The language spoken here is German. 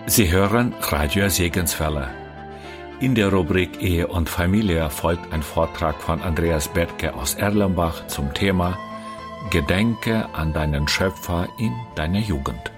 Sie hören Radio Segenswelle. In der Rubrik Ehe und Familie folgt ein Vortrag von Andreas Bertke aus Erlenbach zum Thema Gedenke an deinen Schöpfer in deiner Jugend.